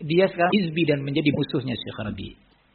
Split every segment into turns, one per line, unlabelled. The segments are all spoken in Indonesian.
dia sekarang hizbi dan menjadi musuhnya Syekh Rabi.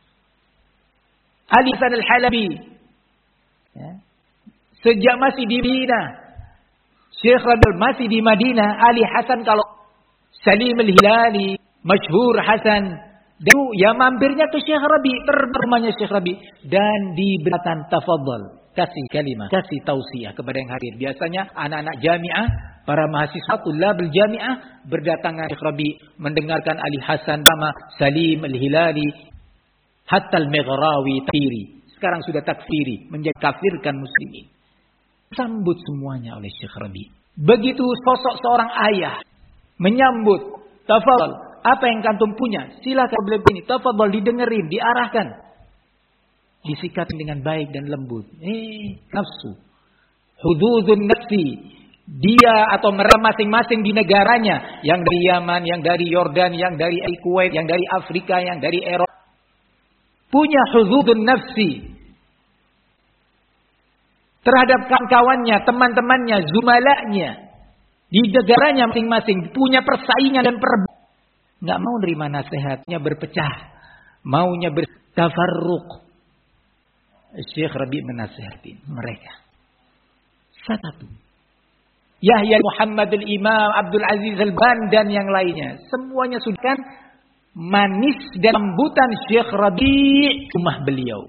Ali Hasan Al-Halabi, ya, sejak masih di Madinah, Syekh Rabi masih di Madinah, Ali Hasan kalau Salim Al-Hilali, masyhur Hasan, dan ya mampirnya ke Syekh Rabi, terbermanya Syekh Rabi, dan diberikan tafadhal, kasih kalimah, kasih tausiah kepada yang hadir. Biasanya anak-anak jamiah, para mahasiswa tulabul jamiah berdatangan Syekh Rabi mendengarkan Ali Hasan sama Salim Al-Hilali, hatta Al-Maghrawi takfiri. Sekarang sudah takfiri, menjadi kafirkan muslimin. Sambut semuanya oleh Syekh Rabi. Begitu sosok seorang ayah menyambut, tafadhal, apa yang kantum punya, silakan beliau ini, tafadhal, didengerin, diarahkan, disikapi dengan baik dan lembut. Nafsu, hududun nafsi, dia atau mereka masing-masing di negaranya, yang dari Yaman, yang dari Yordan, yang dari Kuwait, yang dari Afrika, yang dari Eropa, punya hududun nafsi terhadap kawan-kawannya, teman-temannya, zumalanya di negaranya masing-masing, punya persaingan dan perebutan. Nggak mau nerima nasihatnya, berpecah, maunya bertafarruq. Syekh Rabi menasihati mereka. Satu. Yahya Muhammad Al-Imam, Abdul Aziz Al-Ban dan yang lainnya, semuanya sudah kan manis dan sambutan Syekh Rabi rumah beliau.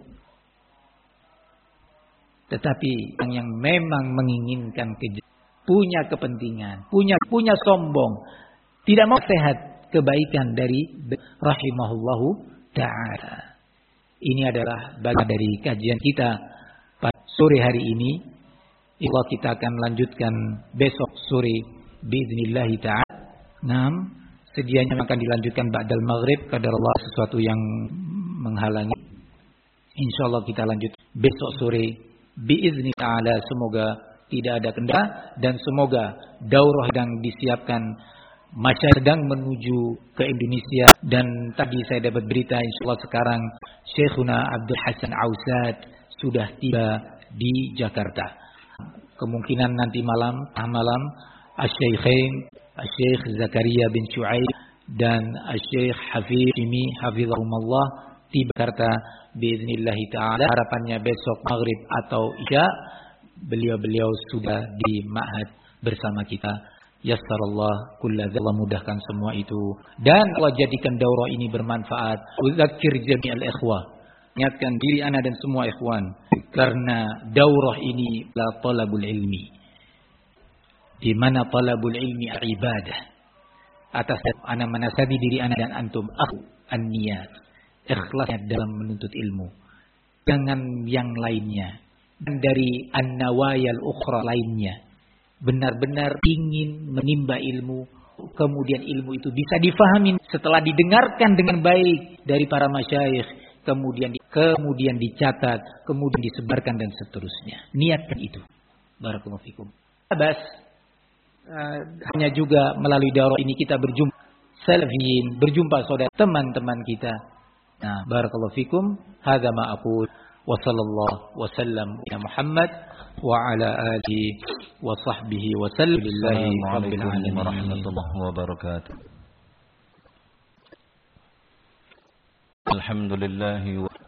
Tetapi yang memang menginginkan punya kepentingan, punya sombong, tidak mau sehat kebaikan dari rahimahullahu ta'ala. Ini adalah bagian dari kajian kita pada sore hari ini. Insya kita akan lanjutkan besok sore biidznillah ta'ala. Sedianya akan dilanjutkan ba'dal maghrib, qadarullah sesuatu yang menghalangi. Insyaallah kita lanjut besok sore biiznillah ta'ala. Semoga tidak ada kendala dan semoga daurah yang disiapkan masyarakat sedang menuju ke Indonesia, dan tadi saya dapat berita insyaallah sekarang Syekhuna Abdul Hasan Ausad sudah tiba di Jakarta. Kemungkinan nanti malam Asy-Syaikhain Asy-Syaikh Zakaria bin Syuaib dan Asy-Syaikh Hafiz Imi hafizahumullah tiba Jakarta biiznillah taala. Harapannya besok maghrib atau isya beliau sudah di ma'had bersama kita. Yassarallah kulla dzal, Allah mudahkan semua itu dan Allah jadikan daurah ini bermanfaat. Udzakir jami'al ikhwah, ingatkan diri ana dan semua ikhwan, karena daurah ini la talabul ilmi, di mana talabul ilmi ibadah. Atas ana menasihati diri ana dan antum an-niyat, ikhlasnya dalam menuntut ilmu, jangan yang lainnya, dan dari an-nawayal ukhra lainnya. Benar-benar ingin menimba ilmu, kemudian ilmu itu bisa difahami setelah didengarkan dengan baik dari para masyayikh, kemudian dicatat, kemudian disebarkan dan seterusnya. Niatkan itu. Barakallahu fikum. Hanya juga melalui daurah ini kita berjumpa salafiyin, berjumpa saudara teman-teman kita. Nah, barakallahu fikum. Hadza ma aqul wa sallallahu wa sallam ala Muhammad wa ala alihi wa sahbihi wa sallam. Lillahi rabbil alamin warahmatullahi wabarakatuh.
Alhamdulillah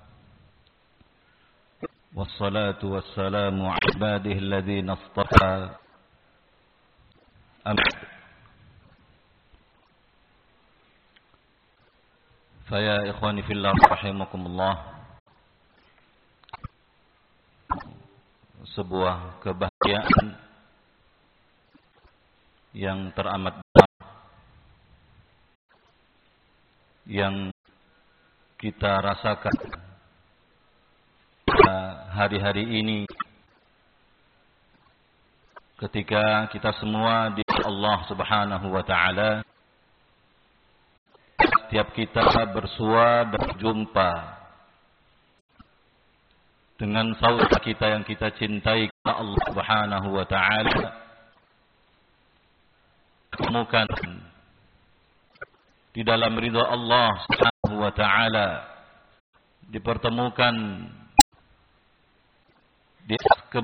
wassalatu wassalamu ala ibadihi alladhina istafa. Faya ikhwani fillah rahimakumullah, sebuah kebahagiaan yang teramat besar yang kita rasakan hari-hari ini ketika kita semua di Allah Subhanahu wa taala. Setiap kita bersua dan berjumpa dengan saudara kita yang kita cintai karena Allah Subhanahu wa taala, temukan di dalam ridha Allah Subhanahu wa taala, dipertemukan di